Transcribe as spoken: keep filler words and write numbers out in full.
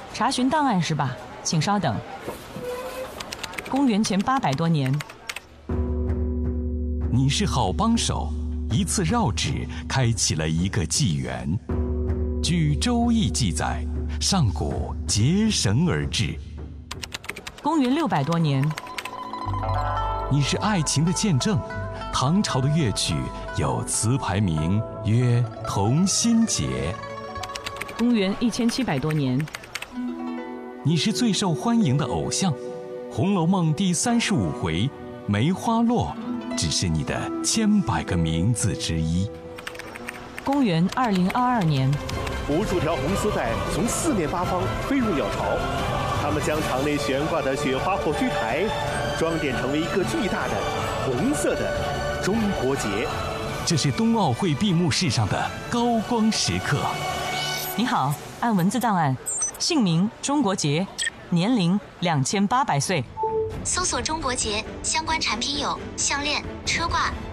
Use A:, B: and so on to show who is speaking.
A: 查询档案是吧？请稍等。公元前八百多年，
B: 你是好帮手，一次绕指开启了一个纪元。据《周易》记载，上古结绳而治。
A: 公元六百多年，
B: 你是爱情的见证。唐朝的乐曲有词牌名曰《同心结》。
A: 公元一千七百多年，
B: 你是最受欢迎的偶像，《红楼梦》第三十五回梅花落只是你的千百个名字之一。
A: 公元二零二二年，
C: 无数条红丝带从四面八方飞入鸟巢，它们将场内悬挂的雪花火炬台装点成为一个巨大的红色的中国结。
B: 这是冬奥会闭幕式上的高光时刻。
A: 你好，按文字档案，姓名中国结，年龄两千八百岁。
D: 搜索中国结相关产品有项链、车挂、